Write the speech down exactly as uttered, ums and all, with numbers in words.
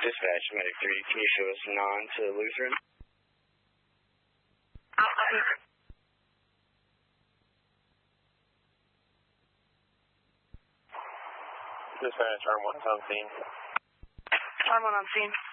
Dispatch, Medic three, can you show us non to Lutheran? Dispatch, arm one on scene. Arm one on scene.